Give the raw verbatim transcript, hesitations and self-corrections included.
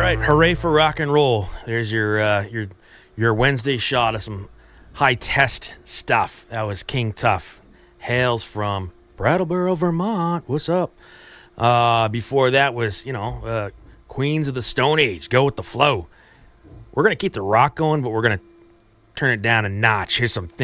right, hooray for rock and roll. There's your uh, your your Wednesday shot of some high test stuff. That was King Tuff. Hails from Brattleboro, Vermont. What's up? Uh, before that was, you know, uh, Queens of the Stone Age. Go with the flow. We're going to keep the rock going, but we're going to turn it down a notch. Here's some things.